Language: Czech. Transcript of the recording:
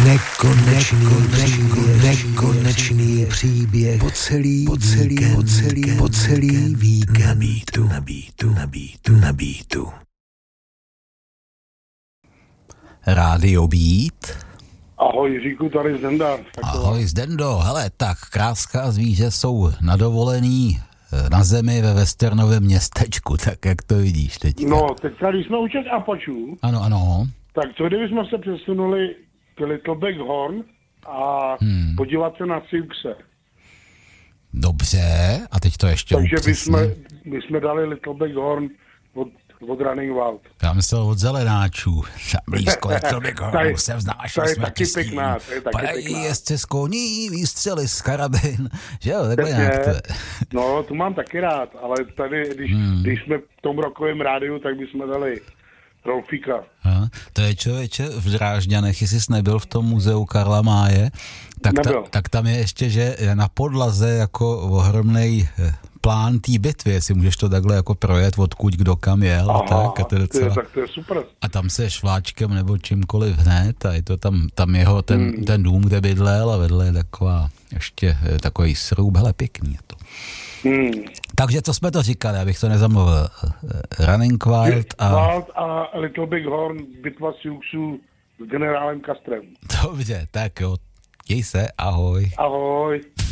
Nekonečný příběh po celý víkend na beatu. Rádio Beat. Ahoj Jiříku, tady Zdenda. Ahoj Zdendo, hele, tak Kráska zvíře jsou na dovolený na zemi ve westernovém městečku, tak jak to vidíš teď? No, teďka, když jsme u těch Apačů, ano. Tak co kdybychom se přesunuli k Little Big Horn a podívat se na Siouxe. Dobře, a teď to ještě takže upřesně. bychom dali Little Big Horn od Running Wild. Já myslel od zelenáčů. Blízko Little Big Hornu se vznášel taky pěkná, to je taky pěkná. Jezdce z koní, výstřely z karabin, že jo, takhle nějak to je. No, tu mám taky rád, ale tady, když jsme v tom rokovém rádiu, tak bychom dali Rolfíka. To je člověče v Drážďanech, jestli jsi nebyl v tom muzeu Karla Máje, tak tam je ještě, že na podlaze jako ohromnej plán té bitvy, jestli můžeš to takhle jako projet, odkud kdo kam jel. Aha, tak to je super. A tam se šváčkem nebo čímkoliv hned a je to tam jeho ten dům, kde bydlel a vedle je taková ještě takový srub, hele pěkný je to. Takže co jsme to říkali, abych to nezamluvil. Running Wild a Little Big Horn, bitva Siouxů s generálem Castrem. Dobře, tak jo. Děj se, ahoj. Ahoj.